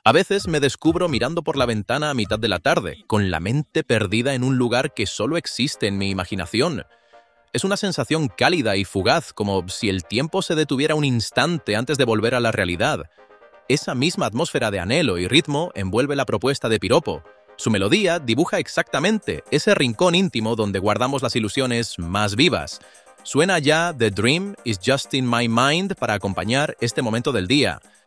A veces me descubro mirando por la ventana a mitad de la tarde, con la mente perdida en un lugar que solo existe en mi imaginación. Es una sensación cálida y fugaz, como si el tiempo se detuviera un instante antes de volver a la realidad. Esa misma atmósfera de anhelo y ritmo envuelve la propuesta de Piropo. Su melodía dibuja exactamente ese rincón íntimo donde guardamos las ilusiones más vivas. Suena ya The Dream is Just in My Mind para acompañar este momento del día.